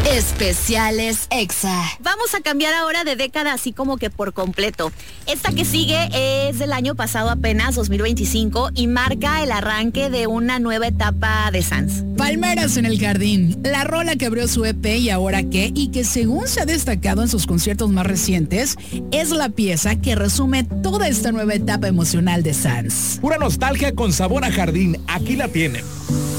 Especiales Exa. Vamos a cambiar ahora de década así como que por completo. Esta que sigue es del año pasado apenas, 2025, y marca el arranque de una nueva etapa de Sanz. Palmeras en el jardín, la rola que abrió su EP y ahora qué, y que según se ha destacado en sus conciertos más recientes, es la pieza que resume toda esta nueva etapa emocional de Sanz. Pura nostalgia con sabor a jardín, aquí la tienen.